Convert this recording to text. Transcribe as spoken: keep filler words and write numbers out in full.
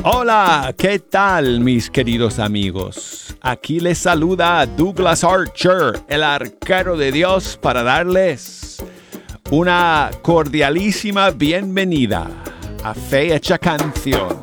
Hola, ¿qué tal mis queridos amigos? Aquí les saluda Douglas Archer, el arquero de Dios, para darles una cordialísima bienvenida a Fe Hecha Canción.